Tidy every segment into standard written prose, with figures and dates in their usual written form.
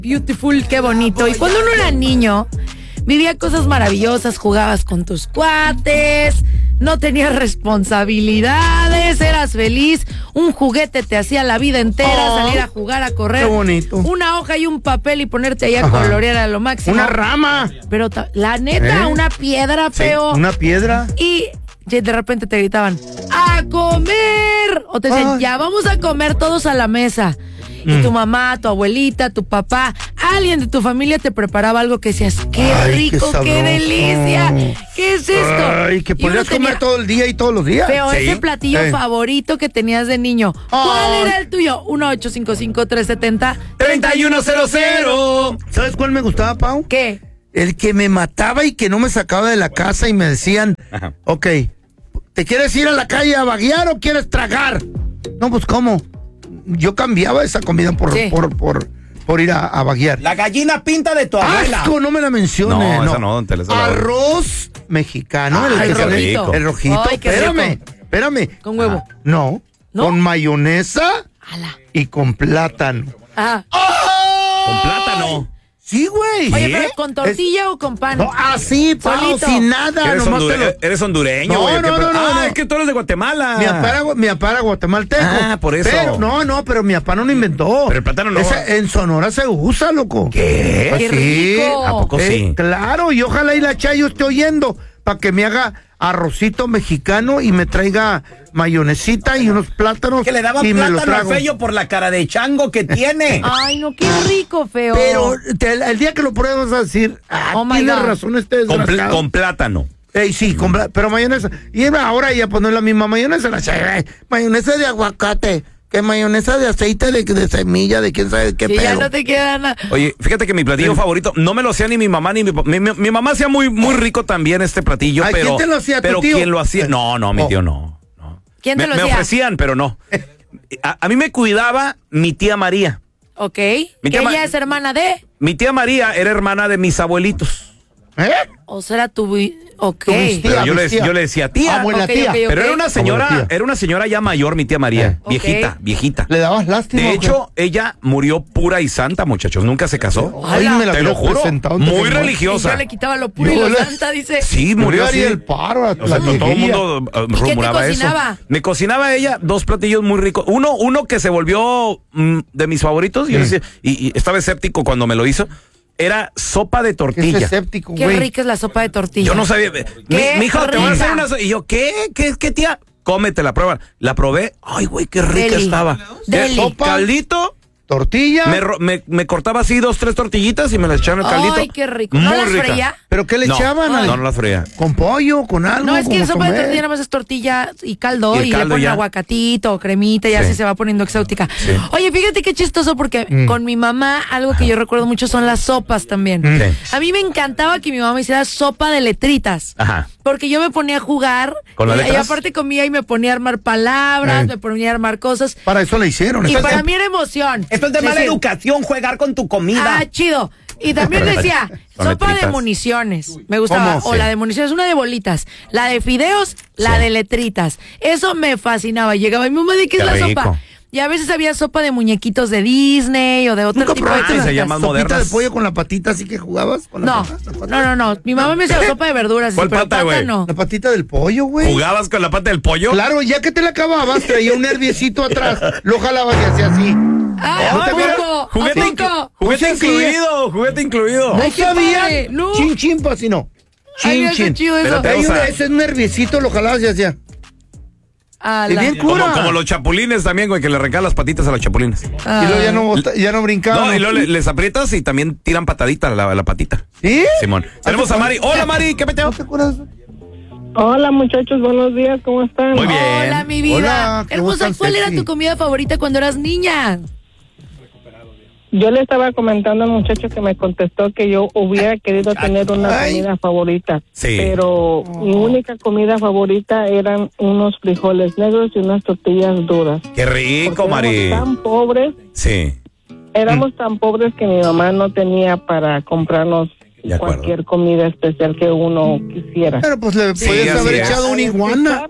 Beautiful, qué bonito. Y cuando uno era niño, vivía cosas maravillosas, jugabas con tus cuates, no tenías responsabilidades, eras feliz, un juguete te hacía la vida entera, salir a jugar, a correr. Qué bonito. Una hoja y un papel y ponerte ahí a colorear a lo máximo. Una rama. Pero la neta, una piedra, feo. Una piedra. Y de repente te gritaban, ¡a comer! O te decían, ya vamos a comer todos a la mesa. Y tu mamá, tu abuelita, tu papá, alguien de tu familia te preparaba algo que decías, ¡qué rico, qué delicia! ¿Qué es esto? Ay, que podías comer todo el día y todos los días. Pero ese platillo favorito que tenías de niño, ¿cuál era el tuyo? 1-855-370-3100. ¿Sabes cuál me gustaba, Pau? ¿Qué? El que me mataba y que no me sacaba de la casa y me decían, ok, ¿te quieres ir a la calle a vaguear o quieres tragar? No, pues, ¿cómo? Yo cambiaba esa comida por ir a vaguear. La gallina pinta de tu abuela. ¡Asco! No me la menciones. No, esa no, te la arroz mexicano. El rojito. El rojito. Ay, qué Espérame. ¿Con huevo? No. Con mayonesa y con plátano. Ajá. Con plátano. Sí, güey. Oye, pero ¿con tortilla o con pan? No, así, Pau, sin nada. Eres hondureño, güey. No. Es que tú eres de Guatemala. Mi papá era guatemalteco. Por eso. Pero, pero mi papá no lo inventó. Pero el plátano no. En Sonora se usa, loco. ¿Qué? ¡Qué rico! ¿A poco sí? Claro, y ojalá y la Chayo esté oyendo para que me haga arrocito mexicano y me traiga mayonesita y unos plátanos. Que le daban y plátano al Fello por la cara de chango que tiene. Ay, no, qué rico, feo. Pero el día que lo pruebes vas a decir, tienes razón este desgraciado. Con plátano. Sí, pero mayonesa. Y ahora ya pues no es la misma mayonesa, mayonesa de aguacate. Que mayonesa de aceite de semilla, de quién sabe qué pedo. Ya no te queda nada. Oye, fíjate que mi platillo favorito, no me lo hacía ni mi mamá ni mi papá. Mi mamá hacía muy rico también este platillo, pero... ¿Quién te lo hacía, pero tu tío? ¿quién lo hacía? No, mi tío no. ¿Quién te lo hacía? Me ofrecían, pero no. A mí me cuidaba mi tía María. Ok. Que ella es hermana de... Mi tía María era hermana de mis abuelitos. O sea, ok. Pero yo le decía tía. Abuela tía. Okay. Pero era una señora ya mayor, mi tía María. Viejita. ¿Le dabas lástima? De hecho, ella murió pura y santa, muchachos. Nunca se casó. Ay, me la te lo juro. Muy religiosa. Y yo le quitaba lo puro y lo santa, dice. Sí, murió así. el paro. O sea, todo el mundo rumoraba eso. Me cocinaba ella 2 platillos muy ricos. Uno que se volvió de mis favoritos. Yo decía, y estaba escéptico cuando me lo hizo. Era sopa de tortilla. ¿Qué es escéptico, Qué rica es la sopa de tortilla. Yo no sabía. Mi hija, te voy a hacer una. Y yo, ¿qué, tía? Cómete la prueba. La probé. Ay, güey, qué rica estaba. Sopa, caldito, tortilla. Me cortaba así 2, 3 tortillitas y me las echaban en el caldito. Ay, qué rico. ¿No las freía? ¿Pero qué le echaban? No las freía. ¿Con pollo? ¿Con algo? No, es que la sopa de tortilla nada más es tortilla y caldo, y le ponen aguacatito, cremita, y así se va poniendo exótica. Sí. Oye, fíjate qué chistoso, porque con mi mamá, algo que yo recuerdo mucho son las sopas también. A mí me encantaba que mi mamá hiciera sopa de letritas. Ajá. Porque yo me ponía a jugar, ¿con las letras? Y aparte comía y me ponía a armar palabras, me ponía a armar cosas. Para eso la hicieron. Y para mí era emoción. Esto es de mala educación, jugar con tu comida. Ah, chido. Y también decía, sopa de municiones. Me gustaba. O la de municiones, una de bolitas. La de fideos, la de letritas. Eso me fascinaba. Llegaba y mi mamá, ¿de qué es la sopa? Y a veces había sopa de muñequitos de Disney o de otro tipo de cosas. Se llaman modernas. ¿Sopita de pollo con la patita así que jugabas? Con no. Mi mamá me hacía sopa de verduras. ¿Cuál pata, güey? No. La patita del pollo, güey. ¿Jugabas con la pata del pollo? Claro, ya que te la acababas, traía un nerviecito atrás. Lo jalabas y hacía así. Juguete incluido. No sabía. Chin, chin, pues, si no. Chin. Ese nerviecito lo jalabas y hacía. Bien cura. Como los chapulines también, güey, que le arrancan las patitas a los chapulines. Y luego ya no brincaban. No, y luego les aprietas y también tiran patadita la patita. ¿Sí? Simón. Tenemos a Mari. Hola, Mari, ¿qué peteo? ¿No te acuerdas? Hola, muchachos, buenos días, ¿cómo están? Muy bien. Hola, mi vida. Hola, hermosa, ¿cuál era tu comida favorita cuando eras niña? Yo le estaba comentando al muchacho que me contestó que yo hubiera querido tener una comida favorita. Sí. Pero mi única comida favorita eran unos frijoles negros y unas tortillas duras. Qué rico, Mari. Éramos tan pobres. Sí. Éramos tan pobres que mi mamá no tenía para comprarnos cualquier comida especial que uno quisiera. Pero pues le podías haber echado una iguana.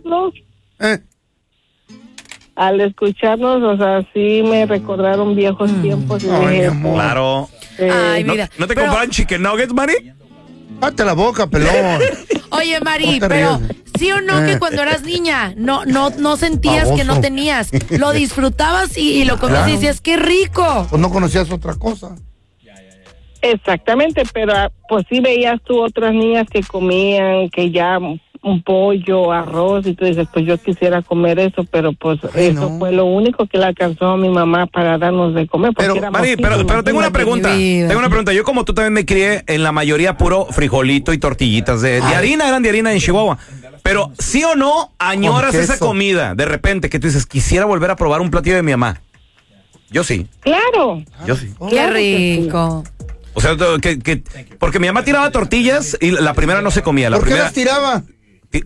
Al escucharnos, o sea, sí me recordaron viejos tiempos y dije, Claro. Ay, vida. ¿No te compraban chicken nuggets, Mari? Date la boca, pelón. Oye, Mari, No te pero rías. ¿sí o no que cuando eras niña no sentías Baboso. que no tenías? Lo disfrutabas y lo comías y decías, ¡qué rico! Pues no conocías otra cosa. Exactamente, pero pues sí veías tú otras niñas que comían, que ya un pollo, arroz, y tú dices, pues yo quisiera comer eso, pero pues eso fue lo único que le alcanzó a mi mamá para darnos de comer. Pero, Mari, pero tengo una pregunta. Tengo una pregunta. Yo como tú también me crié en la mayoría puro frijolito y tortillitas de harina, eran de harina en Chihuahua. Pero ¿sí o no añoras esa comida de repente que tú dices, quisiera volver a probar un platillo de mi mamá? Yo sí. Claro. Yo sí. ¡Qué rico! O sea, porque mi mamá tiraba tortillas y la primera no se comía. La ¿Por qué primera, las tiraba?